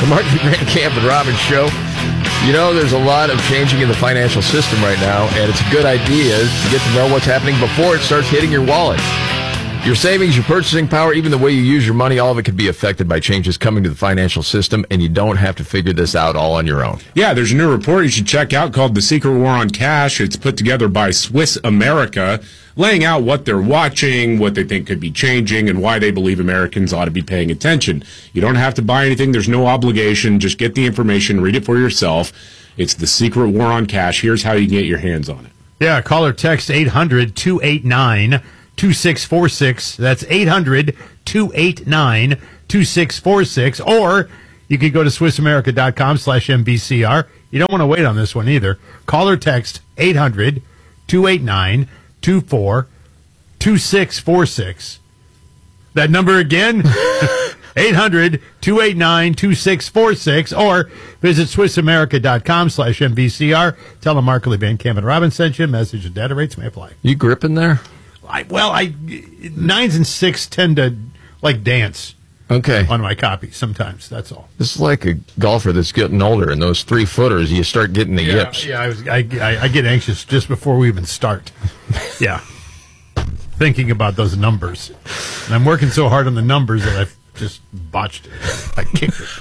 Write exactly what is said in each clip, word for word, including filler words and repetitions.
the Mark Van Camp and Robbins show. You know, there's a lot of changing in the financial system right now, and it's a good idea to get to know what's happening before it starts hitting your wallet. Your savings, your purchasing power, even the way you use your money, all of it could be affected by changes coming to the financial system, and you don't have to figure this out all on your own. Yeah, there's a new report you should check out called The Secret War on Cash. It's put together by Swiss America, laying out what they're watching, what they think could be changing, and why they believe Americans ought to be paying attention. You don't have to buy anything. There's no obligation. Just get the information, read it for yourself. It's The Secret War on Cash. Here's how you can get your hands on it. Yeah, call or text eight hundred, two eight nine, two six four six. That's eight hundred, two eight nine, two six four six. Or you could go to swissamerica.com slash MBCR. You don't want to wait on this one either. Call or text eight hundred, two eight nine, two four two six four six. That number again, eight hundred, two eight nine, two six four six. Or visit swissamerica.com slash MBCR. Tell them Markley, Van Camp, and Robbins sent you. Message and data rates may apply. You gripping there? I, well, I nines and six tend to like dance. Okay. On my copy sometimes. That's all. This is like a golfer that's getting older, and those three footers, you start getting the yeah, yips. Yeah, I, was, I, I, I get anxious just before we even start. Yeah, thinking about those numbers, and I'm working so hard on the numbers that I've just botched it. I kicked it.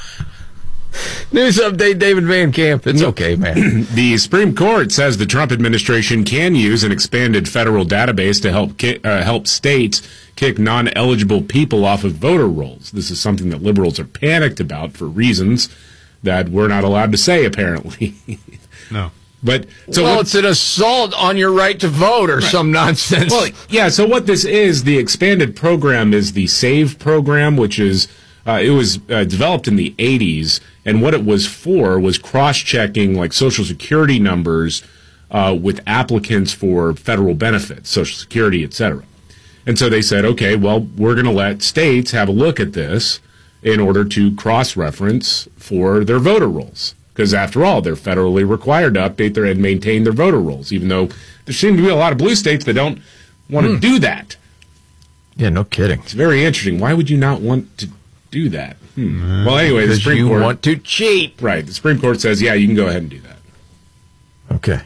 News update, David Van Camp. It's okay, man. The Supreme Court says the Trump administration can use an expanded federal database to help ki- uh, help states kick non-eligible people off of voter rolls. This is something that liberals are panicked about for reasons that we're not allowed to say, apparently. No. But so well, what, it's an assault on your right to vote or right. some nonsense. Well, yeah, so what this is, the expanded program is the SAVE program, which is Uh, it was uh, developed in the eighties, and what it was for was cross-checking like Social Security numbers uh, with applicants for federal benefits, Social Security, et cetera. And so they said, okay, well, we're going to let states have a look at this in order to cross-reference for their voter rolls. Because after all, they're federally required to update their and maintain their voter rolls, even though there seem to be a lot of blue states that don't want to mm. do that. Yeah, no kidding. It's very interesting. Why would you not want to do that? Hmm. Mm, well, anyway, the Supreme you Court want to cheat, right? The Supreme Court says, yeah, you can go ahead and do that. Okay.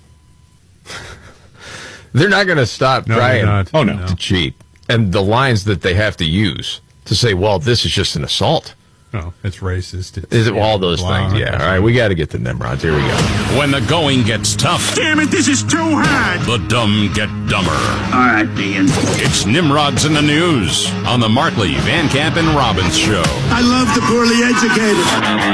They're not going to stop no, trying. Oh no, to cheat, and the lines that they have to use to say, "Well, this is just an assault." No, it's racist. It's, is it yeah, all those wow, things? Yeah. All right, we got to get the Nimrods. Here we go. When the going gets tough, damn it, this is too hard. The dumb get dumber. All right, Ian. It's Nimrods in the News on the Markley, Van Camp, and Robbins show. I love the poorly educated.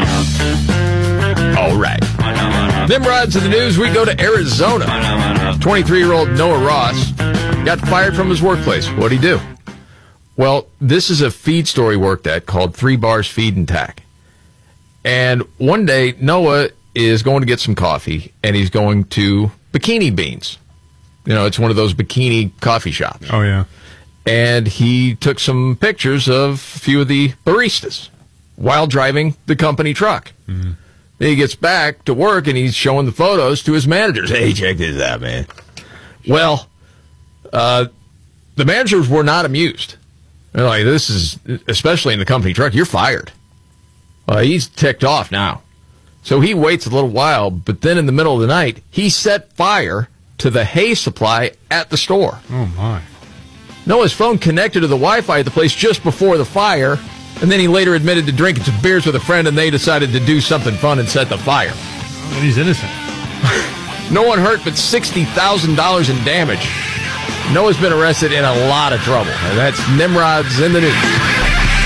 All right. Nimrods in the News, we go to Arizona. twenty-three-year-old Noah Ross got fired from his workplace. What'd he do? Well, this is a feed store he worked at called Three Bars Feed and Tack. And one day, Noah is going to get some coffee, and he's going to Bikini Beans. You know, it's one of those bikini coffee shops. Oh, yeah. And he took some pictures of a few of the baristas while driving the company truck. Mm-hmm. Then he gets back to work, and he's showing the photos to his managers. Hey, check this out, man. Well, uh, the managers were not amused. They're like, this is, especially in the company truck, you're fired. Uh, he's ticked off now. So he waits a little while, but then in the middle of the night, he set fire to the hay supply at the store. Oh, my. Noah's phone connected to the Wi-Fi at the place just before the fire, and then he later admitted to drinking some beers with a friend, and they decided to do something fun and set the fire. Oh, and he's innocent. No one hurt, but sixty thousand dollars in damage. Noah's been arrested in a lot of trouble. And that's Nimrods in the News.